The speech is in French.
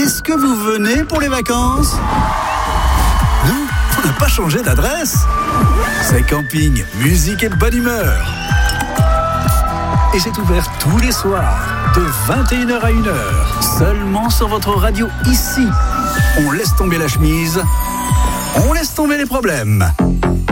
Est-ce que vous venez pour les vacances ? Non, on n'a pas changé d'adresse. C'est camping, musique et bonne humeur. Et c'est ouvert tous les soirs, de 21h à 1h, seulement sur votre radio ici. On laisse tomber la chemise, on laisse tomber les problèmes.